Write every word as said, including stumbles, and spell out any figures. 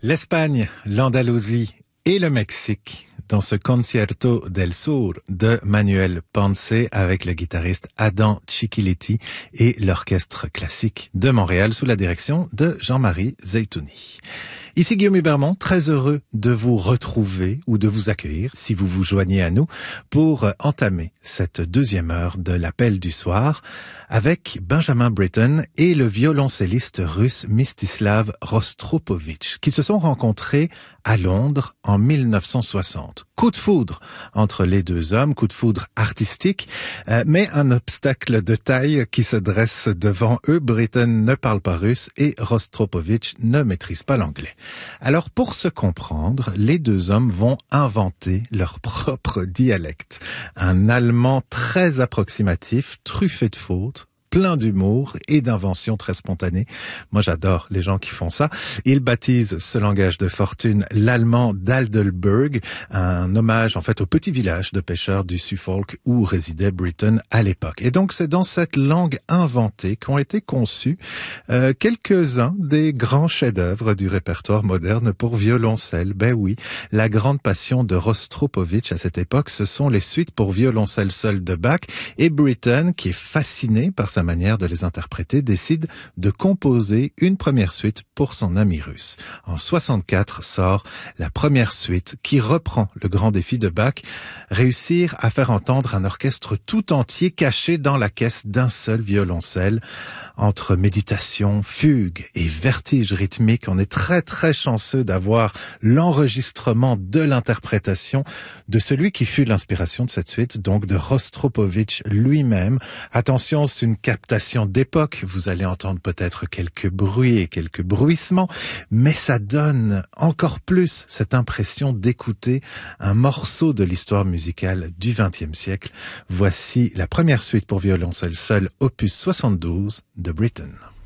L'Espagne, l'Andalousie et le Mexique dans ce Concierto del Sur de Manuel Ponce avec le guitariste Adam Chiquiliti et l'orchestre classique de Montréal sous la direction de Jean-Marie Zeitouni. Ici Guillaume Hubermont, très heureux de vous retrouver ou de vous accueillir si vous vous joignez à nous pour entamer cette deuxième heure de l'appel du soir avec Benjamin Britten et le violoncelliste russe Mstislav Rostropovitch qui se sont rencontrés à Londres en mille neuf cent soixante. Coup de foudre entre les deux hommes, coup de foudre artistique, euh, mais un obstacle de taille qui se dresse devant eux. Britten ne parle pas russe et Rostropovitch ne maîtrise pas l'anglais. Alors pour se comprendre, les deux hommes vont inventer leur propre dialecte. Un allemand très approximatif, truffé de fautes, plein d'humour et d'inventions très spontanées. Moi, j'adore les gens qui font ça. Ils baptisent ce langage de fortune l'allemand d'Aldelberg, un hommage en fait au petit village de pêcheurs du Suffolk où résidait Britten à l'époque. Et donc, c'est dans cette langue inventée qu'ont été conçus euh, quelques-uns des grands chefs-d'œuvre du répertoire moderne pour violoncelle. Ben oui, la grande passion de Rostropovitch à cette époque, ce sont les suites pour violoncelle seul de Bach, et Britten, qui est fasciné par sa manière de les interpréter, décide de composer une première suite pour son ami russe. En soixante-quatre sort la première suite qui reprend le grand défi de Bach, réussir à faire entendre un orchestre tout entier caché dans la caisse d'un seul violoncelle. Entre méditation, fugue et vertige rythmique, on est très très chanceux d'avoir l'enregistrement de l'interprétation de celui qui fut l'inspiration de cette suite, donc de Rostropovitch lui-même. Attention, c'est une captation d'époque, vous allez entendre peut-être quelques bruits et quelques bruissements, mais ça donne encore plus cette impression d'écouter un morceau de l'histoire musicale du vingtième siècle. Voici la première suite pour violoncelle seul, opus soixante-douze de Britten.